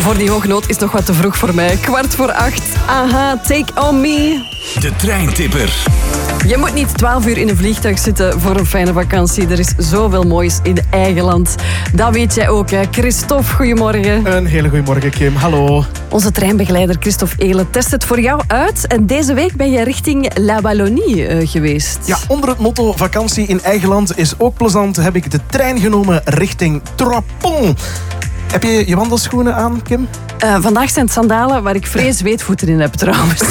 voor die hoognoot is nog wat te vroeg voor mij. 7:15. Aha, Take On Me. De Treintipper. Je moet niet 12 uur in een vliegtuig zitten voor een fijne vakantie. Er is zoveel moois in eigen land. Dat weet jij ook, hè. Christophe, goedemorgen. Een hele goede morgen, Kim. Hallo. Onze treinbegeleider Christophe Eelen test het voor jou uit. En deze week ben je richting La Wallonie geweest. Ja, onder het motto vakantie in eigen land is ook plezant, heb ik de trein genomen richting Troppon. Heb je je wandelschoenen aan, Kim? Vandaag zijn het sandalen waar ik vrees weetvoeten in heb trouwens.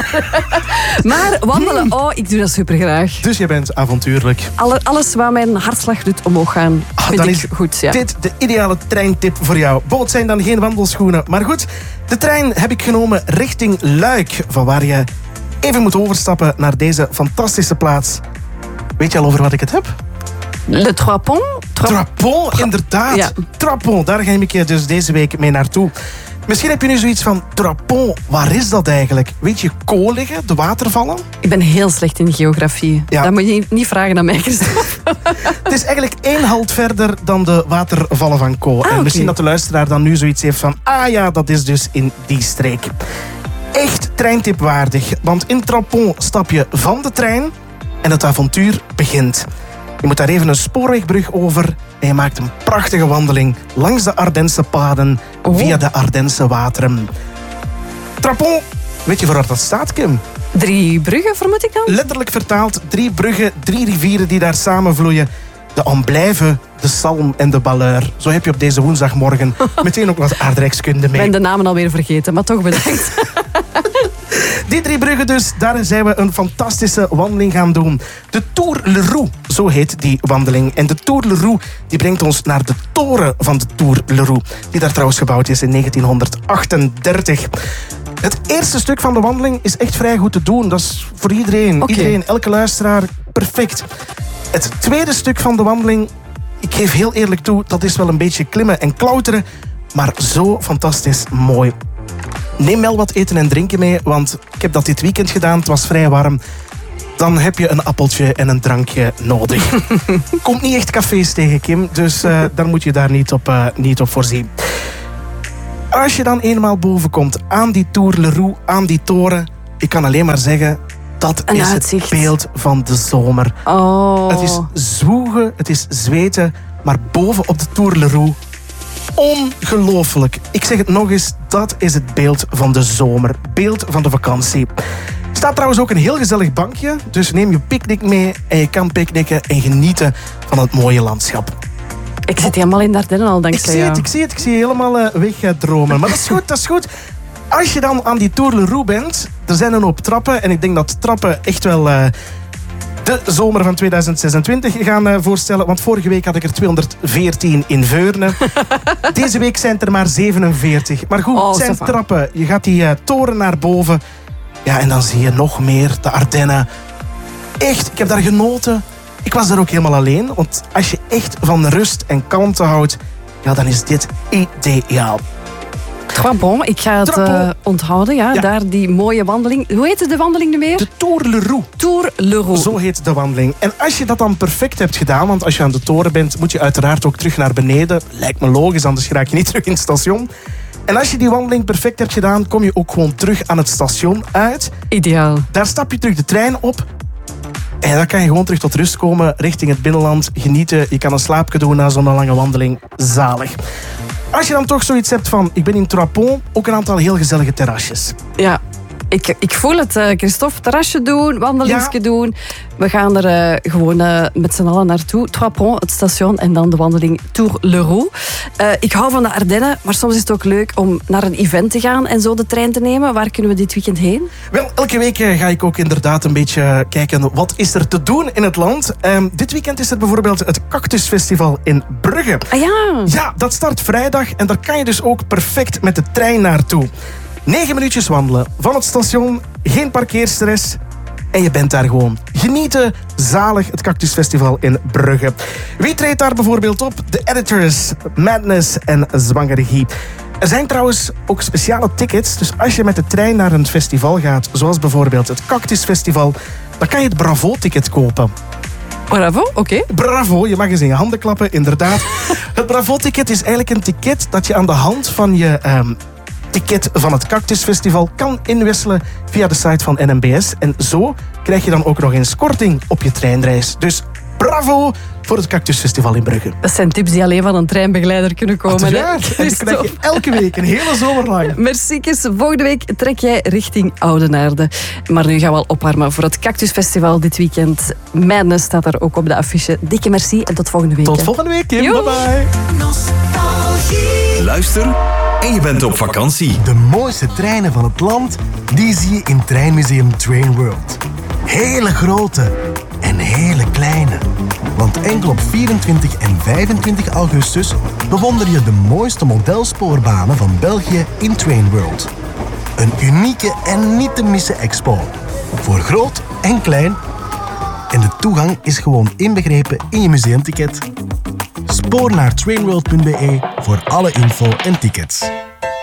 Maar wandelen, ik doe dat supergraag. Dus je bent avontuurlijk. Alles waar mijn hartslag doet omhoog gaan, vind dan ik is goed. Ja. dit de ideale treintip voor jou. Boot zijn dan geen wandelschoenen. Maar goed, de trein heb ik genomen richting Luik. Van waar je even moet overstappen naar deze fantastische plaats. Weet je al over wat ik het heb? Le Troppon? Troppon, inderdaad. Ja. Troppon, daar ga ik je dus deze week mee naartoe. Misschien heb je nu zoiets van, Troppon, waar is dat eigenlijk? Weet je, Caux liggen, de watervallen? Ik ben heel slecht in geografie. Ja. Dat moet je niet vragen aan mij, Christophe. Het is eigenlijk 1 halt verder dan de watervallen van Caux. En oké. misschien dat de luisteraar dan nu zoiets heeft van, ja, dat is dus in die streek. Echt treintipwaardig, want in Troppon stap je van de trein en het avontuur begint. Je moet daar even een spoorwegbrug over en je maakt een prachtige wandeling langs de Ardense paden via de Ardense wateren. Troppon, weet je voor wat dat staat, Kim? 3 bruggen, vermoed ik dan? Letterlijk vertaald 3 bruggen, 3 rivieren die daar samenvloeien. De Amblijve, de Salm en de Balleur. Zo heb je op deze woensdagmorgen meteen ook wat aardrijkskunde Ik mee. ben de namen alweer vergeten, maar toch bedankt. Die 3 bruggen dus, daar zijn we een fantastische wandeling gaan doen. De Tour Le Roux, zo heet die wandeling. En de Tour Le Roux die brengt ons naar de toren van de Tour Le Roux. Die daar trouwens gebouwd is in 1938. Het eerste stuk van de wandeling is echt vrij goed te doen. Dat is voor iedereen. Oké. Iedereen, elke luisteraar, perfect. Het tweede stuk van de wandeling, ik geef heel eerlijk toe, dat is wel een beetje klimmen en klauteren. Maar zo fantastisch mooi. Neem wel wat eten en drinken mee, want ik heb dat dit weekend gedaan. Het was vrij warm. Dan heb je een appeltje en een drankje nodig. Komt niet echt cafés tegen, Kim, dus daar moet je daar niet op voorzien. Als je dan eenmaal boven komt aan die Tour Le Roux, aan die toren, ik kan alleen maar zeggen, dat Een is uitzicht. het beeld van de zomer. Oh. Het is zwoegen, het is zweten, maar boven op de Tour Le Roux, ongelooflijk. Ik zeg het nog eens, dat is het beeld van de zomer. Beeld van de vakantie. Er staat trouwens ook een heel gezellig bankje, dus neem je picknick mee en je kan picknicken en genieten van het mooie landschap. Ik zit helemaal in de Ardennen al, dankzij jou. Ik zie je helemaal wegdromen. Maar dat is goed. Als je dan aan die Tour Le Roux bent, er zijn een hoop trappen en ik denk dat trappen echt wel de zomer van 2026 gaan voorstellen. Want vorige week had ik er 214 in Veurne. Deze week zijn het er maar 47. Maar goed, het zijn ça va. trappen. Je gaat die toren naar boven. Ja, en dan zie je nog meer de Ardennen. Echt, ik heb daar genoten. Ik was daar ook helemaal alleen. Want als je echt van rust en kalmte houdt, ja, dan is dit ideaal. Bon, ik ga het Troppon. onthouden. Ja. Ja. Daar die mooie wandeling. Hoe heet de wandeling nu weer? De Tour Le Roux. Tour Le Roux. Zo heet de wandeling. En als je dat dan perfect hebt gedaan, want als je aan de toren bent, moet je uiteraard ook terug naar beneden. Lijkt me logisch, anders raak je niet terug in het station. En als je die wandeling perfect hebt gedaan, kom je ook gewoon terug aan het station uit. Ideaal. Daar stap je terug de trein op. En dan kan je gewoon terug tot rust komen, richting het binnenland, genieten. Je kan een slaapje doen na zo'n lange wandeling. Zalig. Als je dan toch zoiets hebt van, ik ben in Troppon, ook een aantal heel gezellige terrasjes. Ja. Ik voel het, Christophe. Terrasje doen, wandelingsje doen. We gaan er gewoon met z'n allen naartoe. Troppon, het station, en dan de wandeling Tour Le Roux. Ik hou van de Ardennen, maar soms is het ook leuk om naar een event te gaan en zo de trein te nemen. Waar kunnen we dit weekend heen? Wel, elke week ga ik ook inderdaad een beetje kijken wat is er te doen in het land. Dit weekend is er bijvoorbeeld het Cactusfestival in Brugge. Ah ja. Ja, dat start vrijdag en daar kan je dus ook perfect met de trein naartoe. 9 minuutjes wandelen van het station, geen parkeerstress en je bent daar gewoon. Genieten, zalig, het Cactusfestival in Brugge. Wie treedt daar bijvoorbeeld op? De Editors, Madness en Zwangeregie. Er zijn trouwens ook speciale tickets, dus als je met de trein naar een festival gaat, zoals bijvoorbeeld het Cactusfestival, dan kan je het Bravo-ticket kopen. Bravo, oké. Bravo, je mag eens in je handen klappen, inderdaad. Het Bravo-ticket is eigenlijk een ticket dat je aan de hand van je ticket van het Cactus Festival kan inwisselen via de site van NMBS. En zo krijg je dan ook nog eens korting op je treinreis. Dus bravo voor het Cactus Festival in Brugge. Dat zijn tips die alleen van een treinbegeleider kunnen komen. Uiteraard. En die krijg je elke week, een hele zomer lang. Merci, Kes. Volgende week trek jij richting Oudenaarde. Maar nu gaan we al opwarmen voor het Cactus Festival dit weekend. Mijne staat daar ook op de affiche. Dikke merci en tot volgende week. Tot volgende week, Kim. Joe. Bye bye. Luister en je bent op vakantie. De mooiste treinen van het land, die zie je in Treinmuseum Train World. Hele grote en hele kleine. Want enkel op 24 en 25 augustus bewonder je de mooiste modelsporbanen van België in Train World. Een unieke en niet te missen expo. Voor groot en klein. En de toegang is gewoon inbegrepen in je museumticket. Spoor naar trainworld.be voor alle info en tickets.